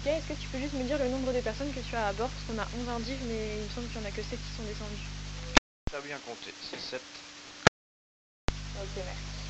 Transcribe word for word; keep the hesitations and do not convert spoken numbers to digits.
Ok, est-ce que tu peux juste me dire le nombre de personnes que tu as à bord? Parce qu'on a onze indives, mais il me semble qu'il n'y en a que sept qui sont descendus. T'as bien compté, c'est sept. Ok, merci.